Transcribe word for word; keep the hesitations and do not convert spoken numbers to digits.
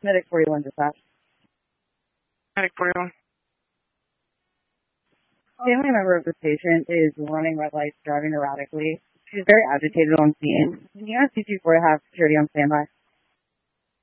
Medic forty-one dispatch. Medic forty-one. Family member of this patient is running red lights, driving erratically. She's very agitated on scene. Can you ask C two four to have security on standby?